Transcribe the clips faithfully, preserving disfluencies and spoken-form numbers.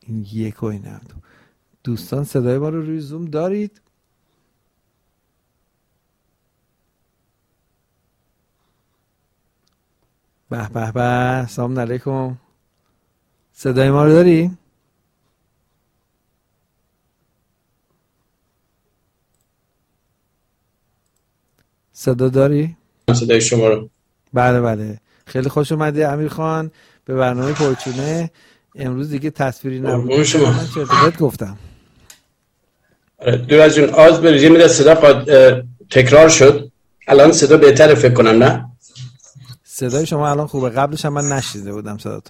این یک و این هم دو. دوستان صدای ما رو روی زوم دارید؟ به به به، سلام علیکم. صدای ما رو داری؟ صدا داری؟ صدای شما رو. بله بله، خیلی خوش اومدی امیر خان به برنامه پرچونه. امروز دیگه تصویری نبود، من چرت و پرت گفتم. دور از جون آز بریز یه میده صدا قاد... تکرار شد. الان صدا بهتره فکر کنم، نه؟ صدای شما الان خوبه، قبلش هم من نشیده بودم صداتو.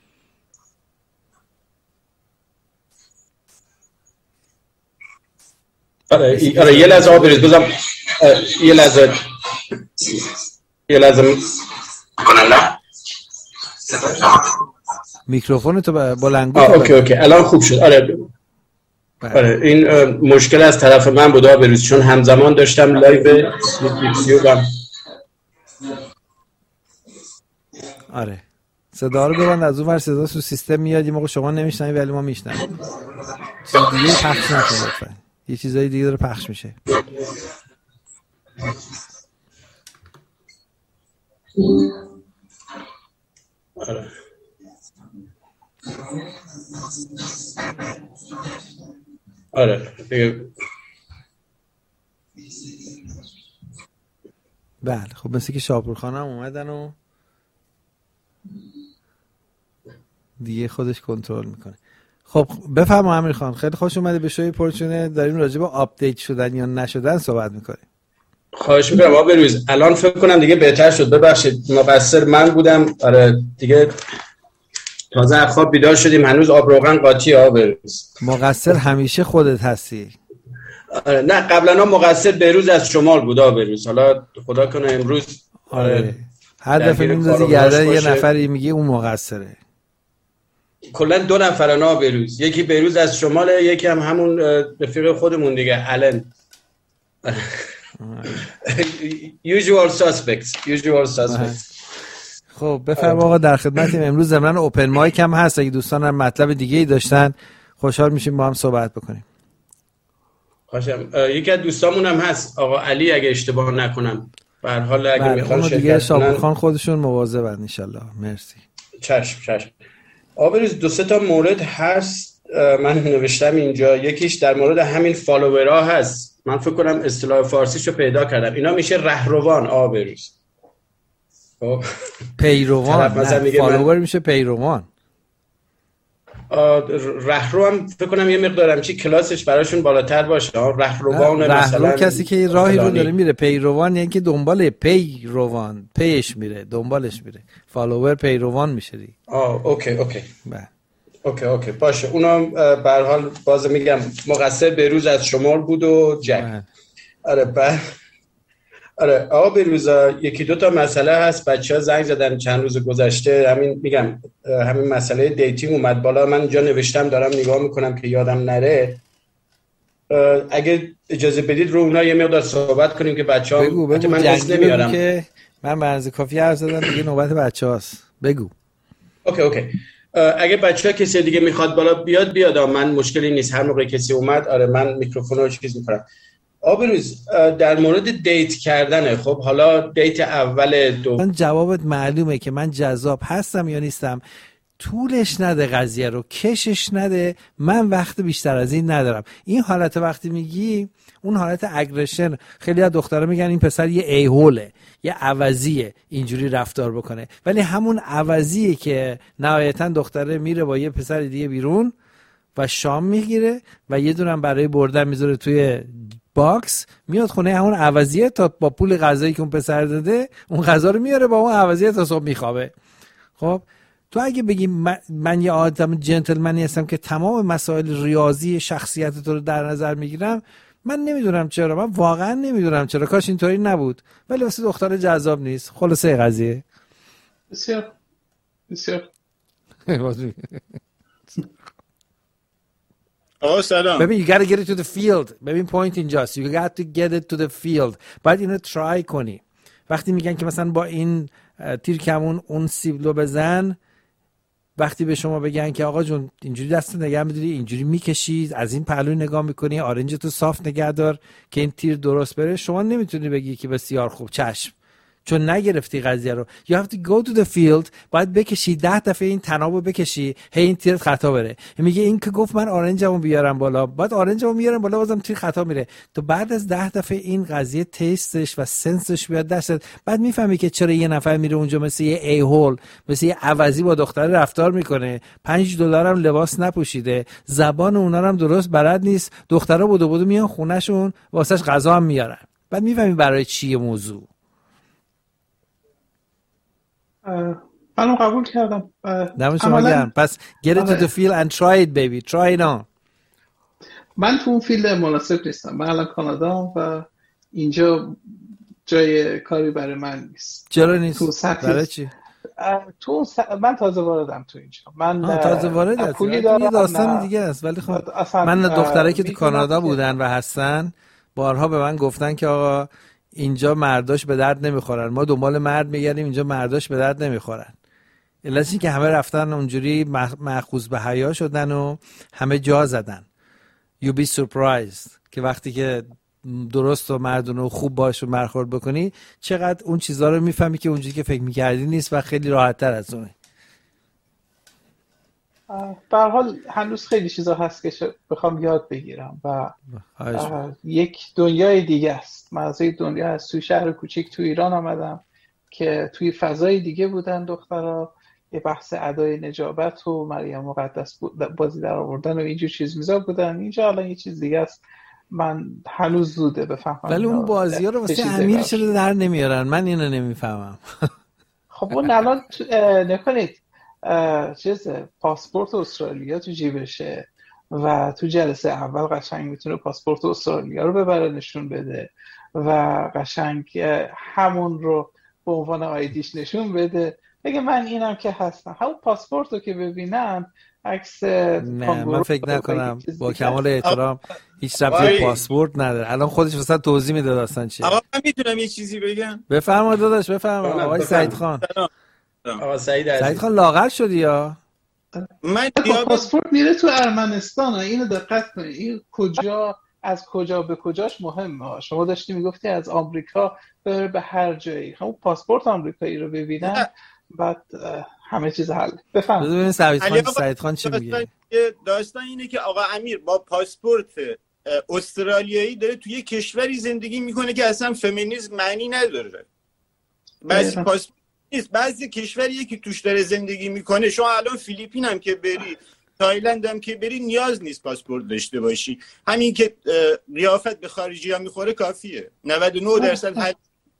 آره آره یه لحظه آب بریز بزن. یه لحظه یه لحظه کنم، نه؟ میکروفون تو بلند گو. اوکی اوکی الان خوب شد. آره آره این مشکل از طرف من بود آب بریز، چون همزمان داشتم لایو یوتیوبم. آره صدا رو ببند، از اون ور صدا تو سیستم میاد، یه موقع شما نمیشنوید ولی ما میشنویم. چیز دیگه پخش نکن لطفا، یه چیزای دیگه داره پخش میشه. آره آره دیگه. بله خب مثل که شاپورخان هم اومدن و دیگه خودش کنترل میکنه. خب بفرما امیر خان، خیلی خوش اومده به شوی پرچونه. داریم راجع به آپدیت شدن یا نشدن صحبت میکنیم. خواهش میکنم آب بریز. الان فکر کنم دیگه بهتر شد، ببخشید مقصر من بودم. آره دیگه تازه از خواب بیدار شدیم، هنوز آب روغن قاطی. آب بریز مقصر همیشه خودت هستی. آره نه قبلا مقصر بهروز از شمال بود آب بریز، حالا خدا کنه امروز آره, آره. هر دفعه میندازی گردن یه نفری میگه اون مقصره. کلا دو نفرن آب بریز، یکی بهروز از شماله، یکی هم همون رفیق خودمون دیگه الن. usual suspects usual suspects. خب بفرم آقا، در خدمتیم. امروز ضمن اوپن مایک هم هست، اگه دوستان هم مطلب دیگه ای داشتن خوشحال میشیم با هم صحبت بکنیم. خوشم. یکی از دوستامون هم هست آقا علی اگه اشتباه نکنم. به هر حال اگه میخوان شرکت دیگه شاپورخان خودشون مواظبن ان شاء الله. مرسی. چشم چشم. آبروز دو سه تا مورد هست من نوشتم اینجا. یکیش در مورد همین فالوورها هست. من فکر کنم اصطلاح فارسیشو پیدا کردم. اینا میشه رهروان آبروز. خب پیروان، نه فالوور میشه پیروان. رهرو هم فکر کنم یه مقدارم چی کلاسش براشون بالاتر باشه. رهروان مثلا رهرو کسی که راهی رو داره میره. پیروان یعنی که دنبال پیروان پیش میره، دنبالش میره. فالوور پیروان میشه دی. آه اوکی اوکی بله اوکی اوکی باشه. اونم به هر حال باز میگم مقصر بهروز از شمال بود و جک. آره بعد آره آقا بهروزا یکی دو تا مسئله هست. بچه‌ها زنگ زدن چند روز گذشته، همین میگم همین مسئله دیتینگ اومد بالا. من اینجا نوشتم دارم نگاه میکنم که یادم نره. اگه اجازه بدید رو اونا یه مقدار صحبت کنیم که بچه‌ها بگو بگو من اسم نمیارم که من برنامه کافی حرف زدم دیگه، نوبت بچه‌هاست. بگو. اوکی اوکی اگه بچه‌ها کسی دیگه میخواد بالا بیاد بیاد، من مشکلی نیست. هر موقع کسی اومد آره من میکروفون رو چیز میکنم. آبروز در مورد دیت کردنه. خب حالا دیت اول دو من جوابت معلومه که من جذاب هستم یا نیستم. طولش نده قضیه رو، کشش نده. من وقت بیشتر از این ندارم. این حالت وقتی میگی اون حالت اگریشن، خیلی از دخترها میگن این پسر یه ایهوله، یه عوضیه اینجوری رفتار بکنه، ولی همون عوضیه که نهایتا دختره میره با یه پسر دیگه بیرون و شام میگیره و یه دونم برای بردن میذاره توی باکس، میاد خونه همون عوضیه تا با پول غذایی که اون پسر داده اون غذا رو میاره با اون عوضیه تا صبح میخوابه. خب تو اگه بگی من, من یه آدم جنتلمنی هستم که تمام مسائل ریاضی شخصیت تو رو در نظر میگیرم، من نمیدونم چرا، من واقعا نمیدونم چرا، کاش اینطوری نبود، ولی واسه دختر جذاب نیست. خلاصه قضیه بسیار بسیار. آه سلام. ببین you gotta get it to the field. ببین point اینجاست. you got to get it to the field. باید اینو try کنی. وقتی میگن که مثلا با این تیر کمون اون سیبلو بزن، وقتی به شما بگن که آقا جون اینجوری دست نگه می‌داری، اینجوری میکشی، از این پهلو نگاه میکنی، آرنج تو صاف نگه دار که این تیر درست بره، شما نمیتونی بگی که بسیار خوب چشم، چون نگرفتی قضیه رو. you have to go to the field، باید بکشی ده دفعه این تنابو بکشی هی این تیر خطا بره. میگه این که گفت من آرنجمو بیارم بالا، بعد آرنجمو میارم بالا بازم تیر خطا میره. تو بعد از ده دفعه این قضیه تیستش و سنسش بیاد دستت، بعد میفهمی که چرا یه نفر میره اونجا مثل یه ای هول، مثل یه عوضی با دختر رفتار میکنه، پنج دلار هم لباس نپوشیده، زبان اونا هم درست بلد نیست، دخترا بودو بودو میان خونهشون واسش غذا هم میارن. بعد میفهمی برای چیه موضوع. منم قبول کردم. دم شما گرم. پس get it to the field and try it baby. try it on. من تو اون فیلد مناسب نیستم. من الان کانادام و اینجا جای کاری برای من نیست. چرا نیست؟ برای چی؟ تو س... من تازه واردم تو اینجا. من تازه وارد هستم. یه داستان دیگه است. ولی خب من دخترایی که تو کانادا بودن و هستن بارها به من گفتن که آقا اینجا مرداش به درد نمیخورن، ما دنبال مرد میگردیم، اینجا مرداش به درد نمیخورن. علتش که همه رفتن اونجوری مأخوذ به حیا شدن و همه جا زدن. you be surprised که وقتی که درست و مردونه و خوب باش و برخورد بکنی چقدر اون چیزا رو میفهمی که اونجوری که فکر میکردی نیست و خیلی راحت تر از اونه. به هر حال هنوز خیلی چیزا هست که بخوام یاد بگیرم و یک دنیای دیگه است. من از یک دنیا از توی شهر کوچیک تو ایران آمدم که توی فضای دیگه بودن دخترها، یه بحث ادای نجابت و مریم مقدس بازی در آوردن و اینجور چیز میزا بودن. اینجا الان یه چیز دیگه است. من هنوز زوده بفهمم. ولی اون بازی ها رو واسه امیر چرا در نمیارن؟ من اینو نمیفهمم. خب اون الان نکنید چیز پاسپورت استرالیا تو جیبشه و تو جلسه اول قشنگ میتونه پاسپورت استرالیا رو ببره نشون بده و قشنگ همون رو به عنوان آیدیش نشون بده، بگه من اینم که هستم. همون پاسپورت رو که ببینن عکس نه من فکر نکنم با کمال احترام هیچ ربطی پاسپورت نداره. الان خودش واسه توضیح میده داستان چیه. آقا من میتونم یه چیزی بگم؟ بفرما داداش بفرما. آقای سعید خان. آقا سعید عزیز. سعید خان لاغر شدی یا؟ من پاسپورت میره تو ارمنستان. اینو دقت کنید. این کجا از کجا به کجاش مهمه. شما داشتی میگفتی از آمریکا بره به هر جایی. همون پاسپورت آمریکایی رو ببینن بعد همه چیز حل. بفهم. ببینید سعید خان سعید خان چی میگه. داستان اینه که آقا امیر با پاسپورت استرالیایی داره توی کشوری زندگی میکنه که اصلا فمینیسم معنی نداره. بس پاسپورت نیست، بعضی کشوریه که توش داره زندگی میکنه. شما الان فیلیپین هم که بری، تایلند هم که بری، نیاز نیست پاسپورت داشته باشی. همین که ریافت به خارجی ها میخوره کافیه. نود و نه درصد حل.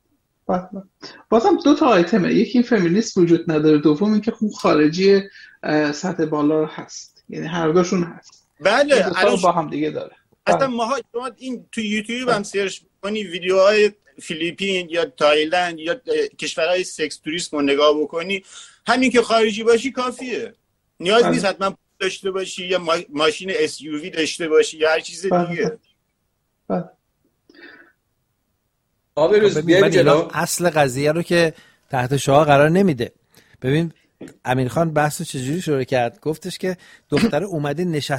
بازم دو تا آیتمه، یکی این فمینیسم وجود نداره، دوم این که خون خارجی سطح بالا هست. یعنی هر دوشون هست. بله الان با هم دیگه داره. اصلا ما شما این تو یوتیوب هم سرچ کنی ویدیوهای فیلیپین یا تایلند یا کشورهای سکس توریسم رو نگاه بکنی، همین که خارجی باشی کافیه. نیاز نیست حتما داشته باشی یا ماشین اس یو وی داشته باشی یا هر چیز دیگه. آبروز بیاید جلو. اصل قضیه رو که تحت شعار قرار نمیده. ببین امیر خان بحثو چجوری شروع کرد؟ گفتش که دختر اومده نشسته